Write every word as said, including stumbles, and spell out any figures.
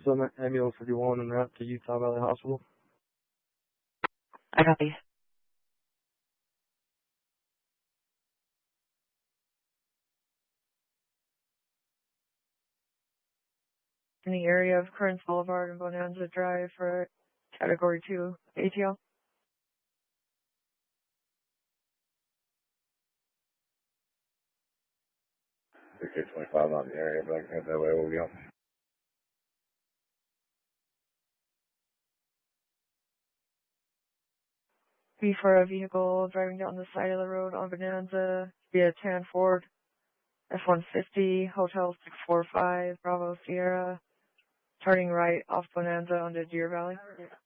Summit Ambulance fifty-one en route to Utah Valley Hospital. I copy. In the area of Kearns Boulevard and Bonanza Drive for Category two A T L. six eight twenty-five on the area, but I can head that way. We'll go. B for a vehicle driving down the side of the road on Bonanza via Tan Ford, F one fifty, Hotel six four five, Bravo Sierra, turning right off Bonanza onto Deer Valley.